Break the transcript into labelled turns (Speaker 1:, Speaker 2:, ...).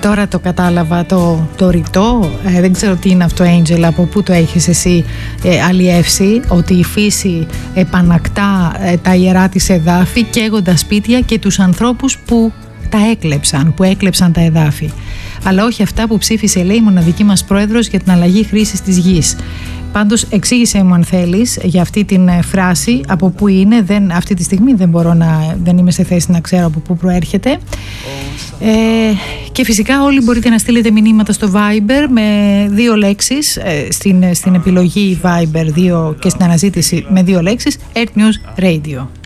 Speaker 1: Τώρα το κατάλαβα το ρητό, δεν ξέρω τι είναι αυτό, Angel, από πού το έχεις εσύ αλλιεύσει, ότι η φύση επανακτά τα ιερά της εδάφη, καίγοντας σπίτια και τους ανθρώπους που τα έκλεψαν, που έκλεψαν τα εδάφη. Αλλά όχι αυτά που ψήφισε, λέει, η μοναδική μας πρόεδρος για την αλλαγή χρήσης της γης. Πάντως εξήγησε μου αν θέλεις για αυτή την φράση, από πού είναι. Αυτή τη στιγμή δεν είμαι σε θέση να ξέρω από πού προέρχεται. Και φυσικά όλοι μπορείτε να στείλετε μηνύματα στο Viber με 2 λέξεις, στην επιλογή Viber 2 και στην αναζήτηση με 2 λέξεις, Earth News Radio.